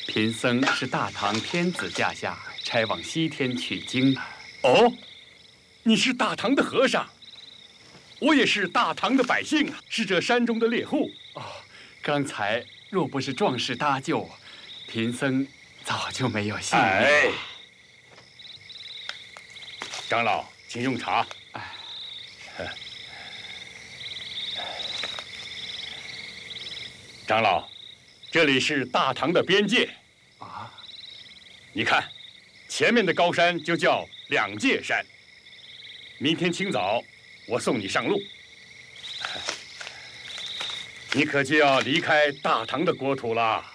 贫僧是大唐天子驾下差往西天取经的。 哦，你是大唐的和尚，我也是大唐的百姓啊，是这山中的猎户。 哦，刚才若不是壮士搭救，贫僧早就没有性命。 哎，长老，请用茶。长老，这里是大唐的边界啊！ 你看，前面的高山就叫两界山。明天清早，我送你上路。你可就要离开大唐的国土了。